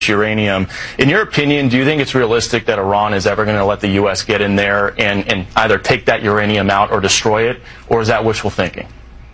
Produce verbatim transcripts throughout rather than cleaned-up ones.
uranium. In your opinion, do you think it's realistic that Iran is ever going to let the U S get in there and, and either take that uranium out or destroy it, or is that wishful thinking?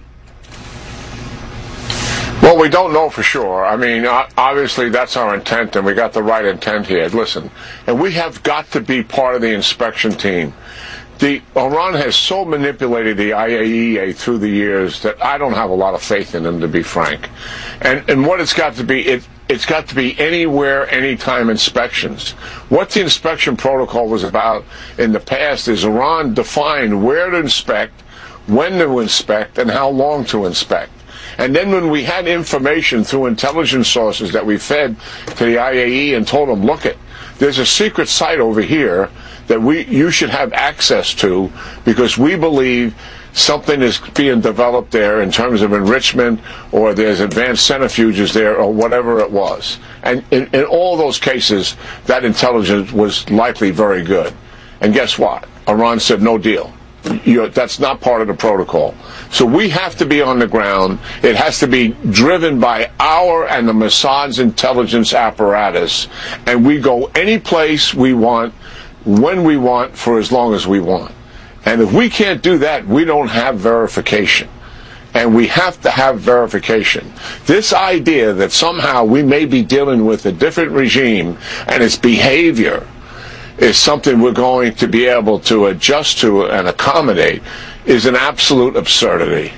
Well, we don't know for sure. I mean, obviously that's our intent, and we got the right intent here. Listen, and we have got to be part of the inspection team. The Iran has so manipulated the I A E A through the years that I don't have a lot of faith in them, to be frank. And and what it's got to be, it it's got to be anywhere, anytime inspections. What the inspection protocol was about in the past is Iran defined where to inspect, when to inspect, and how long to inspect. And then when we had information through intelligence sources that we fed to the I A E and told them, look it, there's a secret site over here that we you should have access to because we believe something is being developed there in terms of enrichment, or there's advanced centrifuges there, or whatever it was. And in, in all those cases, that intelligence was likely very good. And guess what? Iran said no deal. You're, that's not part of the protocol. So we have to be on the ground. It has to be driven by our and the Mossad's intelligence apparatus, and we go any place we want, when we want, for as long as we want. And if we can't do that, we don't have verification. And we have to have verification. This idea that somehow we may be dealing with a different regime and its behavior is something we're going to be able to adjust to and accommodate is an absolute absurdity.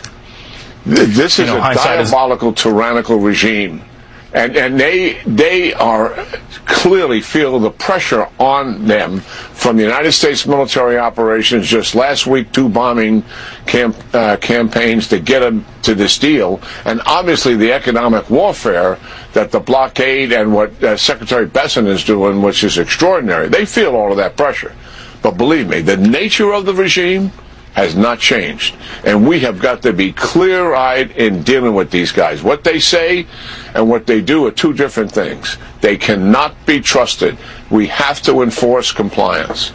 This is you know, a diabolical, is- tyrannical regime. And and they they are clearly feel the pressure on them from the United States military operations. Just last week, two bombing camp, uh, campaigns to get them to this deal, and obviously the economic warfare that the blockade and what uh, Secretary Bessent is doing, which is extraordinary. They feel all of that pressure, but believe me, the nature of the regime has not changed. And we have got to be clear-eyed in dealing with these guys. What they say and what they do are two different things. They cannot be trusted. We have to enforce compliance.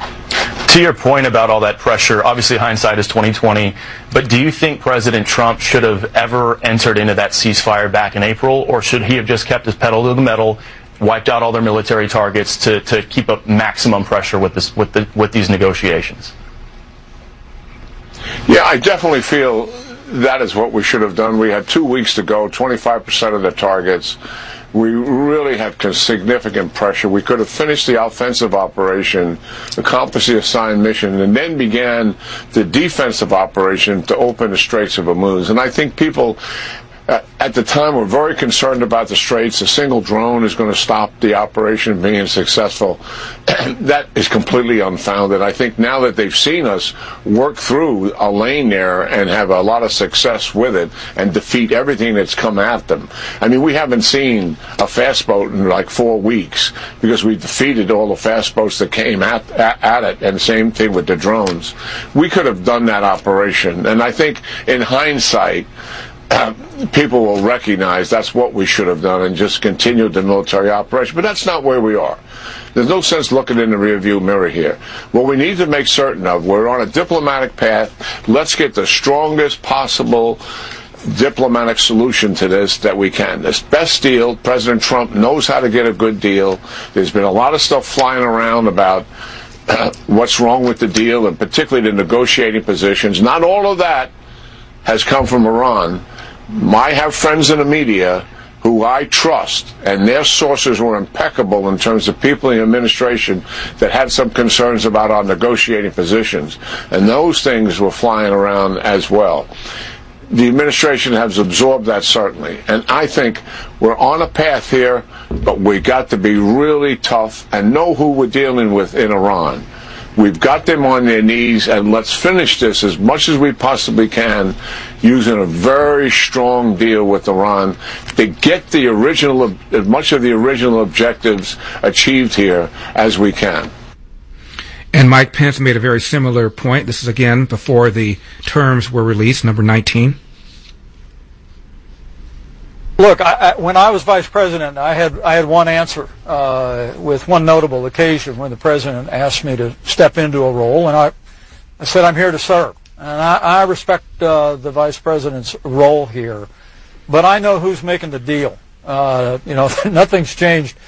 To your point about all that pressure, obviously hindsight is twenty twenty, but do you think President Trump should have ever entered into that ceasefire back in April, or should he have just kept his pedal to the metal, wiped out all their military targets to, to keep up maximum pressure with this with the with these negotiations? Yeah, I definitely feel that is what we should have done. We had two weeks to go, twenty-five percent of the targets. We really had significant pressure. We could have finished the offensive operation, accomplished the assigned mission, and then began the defensive operation to open the Straits of Hormuz. And I think people Uh, at the time, we're very concerned about the Straits. A single drone is going to stop the operation being successful. That is completely unfounded. I think now that they've seen us work through a lane there and have a lot of success with it and defeat everything that's come at them. I mean, we haven't seen a fast boat in like four weeks because we defeated all the fast boats that came at, at, at it, and same thing with the drones. We could have done that operation. And I think in hindsight, Uh, people will recognize that's what we should have done and just continued the military operation. But that's not where we are. There's no sense looking in the rearview mirror here. What we need to make certain of, we're on a diplomatic path. Let's get the strongest possible diplomatic solution to this that we can. This best deal, President Trump knows how to get a good deal. There's been a lot of stuff flying around about uh, what's wrong with the deal, and particularly the negotiating positions. Not all of that has come from Iran. I have friends in the media who I trust, and their sources were impeccable in terms of people in the administration that had some concerns about our negotiating positions, and those things were flying around as well. The administration has absorbed that, certainly, and I think we're on a path here, but we got to be really tough and know who we're dealing with in Iran. We've got them on their knees, and let's finish this as much as we possibly can using a very strong deal with Iran to get the original, as much of the original objectives achieved here as we can. And Mike Pence made a very similar point. This is, again, before the terms were released, number nineteen. Look, I, I, when I was vice president, I had I had one answer uh, with one notable occasion when the president asked me to step into a role, and I, I said I'm here to serve, and I, I respect uh, the vice president's role here, but I know who's making the deal. Uh, you know, nothing's changed